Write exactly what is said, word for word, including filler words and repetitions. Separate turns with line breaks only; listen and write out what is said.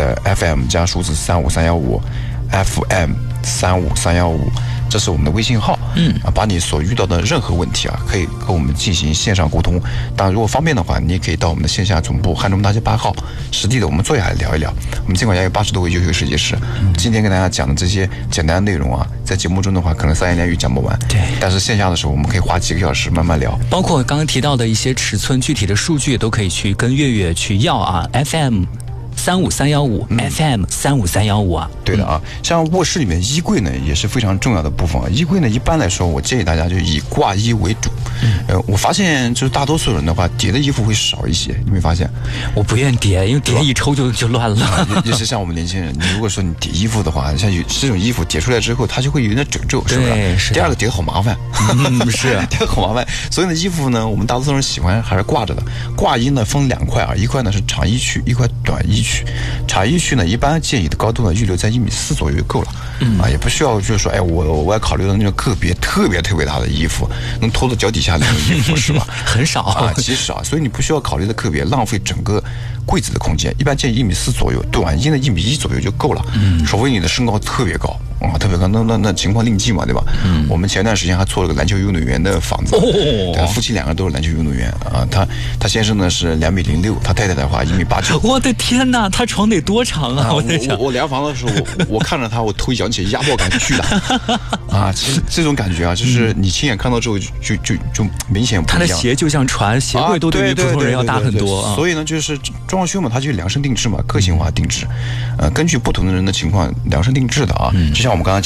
的 F M 加数字三五三幺五 F M 三五三幺五，这是我们的微信号。嗯啊，把你所遇到的任何问题啊，可以和我们进行线上沟通。当然，如果方便的话，你也可以到我们的线下总部汉中大街八号，实地的我们坐下来聊一聊。我们尽管家有八十多位优秀设计师，嗯、今天跟大家讲的这些简单的内容啊，在节目中的话，可能三言两语讲不完。
对，
但是线下的时候，我们可以花几个小时慢慢聊。
包括刚刚提到的一些尺寸具体的数据，都可以去跟月月去要啊。F M。三五三幺五 F M 三五三幺五啊，
对的啊，像卧室里面衣柜呢也是非常重要的部分啊。衣柜呢一般来说，我建议大家就以挂衣为主。嗯、呃，我发现就是大多数人的话，叠的衣服会少一些，你没发现？
我不愿意叠，因为叠一抽就就乱了。
啊、尤其像我们年轻人，你如果说你叠衣服的话，像有这种衣服叠出来之后，它就会有点褶皱，是不是？
是。
第二个叠好麻烦，
嗯，是、啊，
叠好麻烦。所以呢，衣服呢，我们大多数人喜欢还是挂着的。挂衣呢分两块啊，一块呢是长衣区，一块短衣区。长衣区呢，一般建议的高度呢预留在一米四左右就够了。嗯啊，也不需要就是说，哎，我我要考虑到那种个别特别特别大的衣服，能拖到脚底下那种衣服是吧？
很少
啊，极少，所以你不需要考虑的特别浪费整个柜子的空间。一般建议一米四左右，短衣呢一米一左右就够了。嗯，除非你的身高特别高啊，特别高，那那那情况另计嘛，对吧？嗯，我们前段时间还做了个篮球运动员的房子，哦、对，夫妻两个都是篮球运动员啊。他他先生呢是两米零六，他太太的话一米八九。
我的天哪，他床得多长啊！
啊
我在想，
我我量房的时候，我我看着他，我头一仰起，压迫感巨大啊！其实这种感觉啊，就是你亲眼看到之后就，就就就明显不一样。
他的鞋就像船，鞋柜都比普通人要大很多啊。
所以呢，就是装修嘛，它就量身定制嘛，个性化定制，呃，根据不同的人的情况量身定制的啊。嗯、就像我们刚刚讲。